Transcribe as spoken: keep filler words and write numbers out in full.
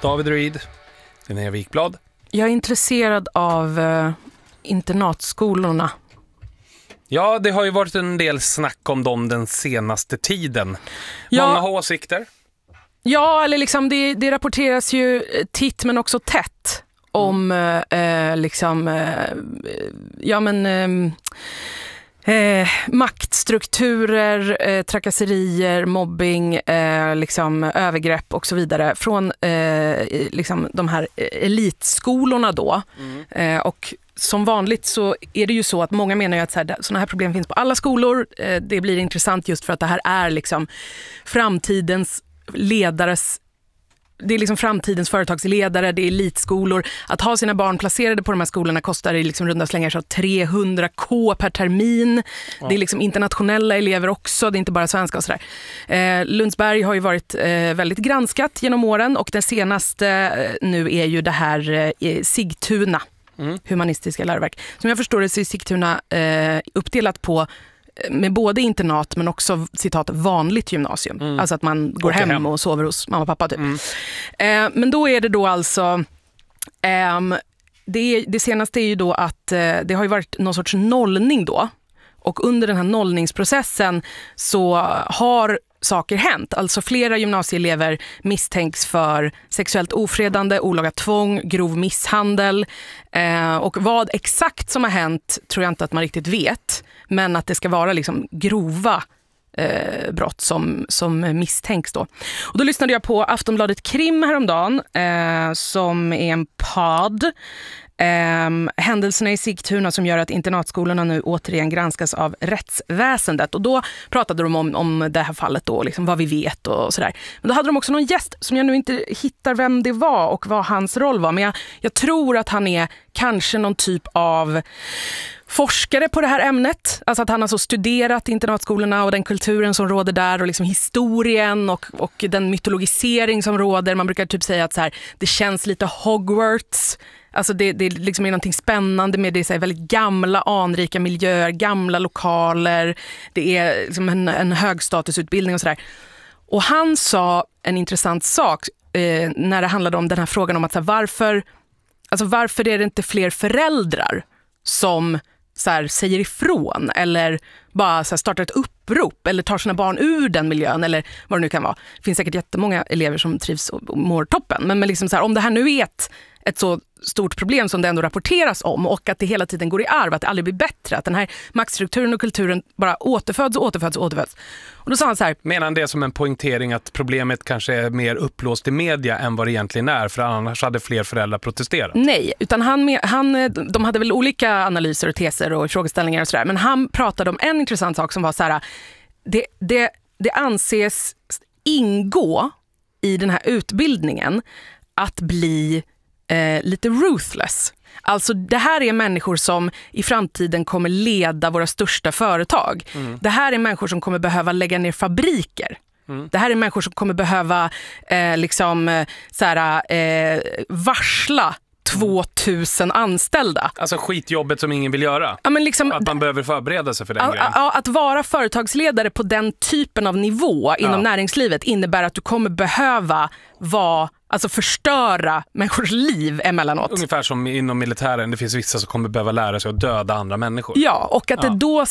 David Reed, Linnea Wikblad. Jag är intresserad av eh, internatskolorna. Ja, det har ju varit en del snack om dem den senaste tiden. Ja. Många har åsikter. Ja, eller liksom det, det rapporteras ju titt men också tätt om eh, liksom eh, ja men eh, Eh, maktstrukturer, eh, trakasserier, mobbing, eh, liksom, övergrepp och så vidare från eh, liksom, de här elitskolorna då. Mm. Eh, och som vanligt så är det ju så att många menar ju att så här, såna här problem finns på alla skolor. Eh, det blir intressant just för att det här är liksom framtidens ledares Det är liksom framtidens företagsledare, det är elitskolor. Att ha sina barn placerade på de här skolorna kostar i liksom runda slängar så trehundra k per termin. Ja. Det är liksom internationella elever också, det är inte bara svenska och sådär. Eh, Lundsberg har ju varit eh, väldigt granskat genom åren och den senaste eh, nu är ju det här eh, Sigtuna, mm. humanistiska läroverk. Som jag förstår det så är Sigtuna eh, uppdelat på med både internat men också citat vanligt gymnasium. Mm. Alltså att man går hem, hem och sover hos mamma och pappa typ. Mm. Eh, men då är det då alltså eh, det, det senaste är ju då att eh, det har ju varit någon sorts nollning då. Och under den här nollningsprocessen så har saker hänt. Alltså flera gymnasieelever misstänks för sexuellt ofredande, olaga tvång, grov misshandel. Eh, och vad exakt som har hänt tror jag inte att man riktigt vet. Men att det ska vara liksom grova eh, brott som, som misstänks då. Och då lyssnade jag på Aftonbladet Krim häromdagen eh, som är en podd. Um, händelserna i Sigtuna som gör att internatskolorna nu återigen granskas av rättsväsendet. Och då pratade de om, om det här fallet då, liksom vad vi vet och sådär. Men då hade de också någon gäst som jag nu inte hittar vem det var och vad hans roll var. Men jag, jag tror att han är kanske någon typ av forskare på det här ämnet. Alltså att han har så studerat internatskolorna och den kulturen som råder där och liksom historien och, och den mytologisering som råder. Man brukar typ säga att så här, det känns lite Hogwarts. Alltså det, det liksom är någonting spännande med det, är så här väldigt gamla, anrika miljöer, gamla lokaler. Det är liksom en, en högstatusutbildning och sådär. Och han sa en intressant sak eh, när det handlade om den här frågan om att så här, varför, alltså varför är det inte fler föräldrar som så här, säger ifrån eller bara så här, startar ett upprop eller tar sina barn ur den miljön eller vad det nu kan vara. Det finns säkert jättemånga elever som trivs och mår toppen. Men, men liksom så här, om det här nu är ett, ett så stort problem som det ändå rapporteras om och att det hela tiden går i arv, att det aldrig blir bättre, att den här maktstrukturen och kulturen bara återföds och återföds och återföds. Och då sa han så här... Menar han det som en poängtering att problemet kanske är mer upplåst i media än vad det egentligen är, för annars hade fler föräldrar protesterat? Nej, utan han, han, de hade väl olika analyser och teser och frågeställningar och sådär, men han pratade om en intressant sak som var så här, det, det, det anses ingå i den här utbildningen att bli Eh, lite ruthless. Alltså det här är människor som i framtiden kommer leda våra största företag. Mm. Det här är människor som kommer behöva lägga ner fabriker. Mm. Det här är människor som kommer behöva eh, liksom eh, såhär, eh, varsla tvåtusen anställda. Alltså skitjobbet som ingen vill göra. Ja, men liksom, att man behöver förbereda sig för den a, grejen. A, att vara företagsledare på den typen av nivå inom ja. näringslivet innebär att du kommer behöva vara, alltså förstöra människors liv emellanåt. Ungefär som inom militären, det finns vissa som kommer behöva lära sig att döda andra människor. Ja, och att ja. det då